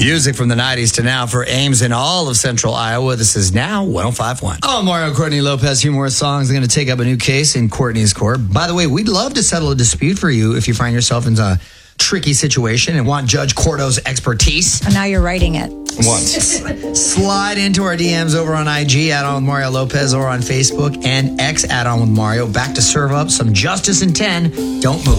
Music from the 90s to now for Ames in all of central Iowa. This is now 105.1. Oh, Mario Courtney Lopez, humorous songs. Are going to take up a new case in Courtney's court. By the way, we'd love to settle a dispute for you if you find yourself in a tricky situation and want Judge Cordo's expertise. And now you're writing it. What? Slide into our DMs over on IG, Add On with Mario Lopez, or on Facebook and X, Add On with Mario. Back to serve up some justice in 10. Don't move.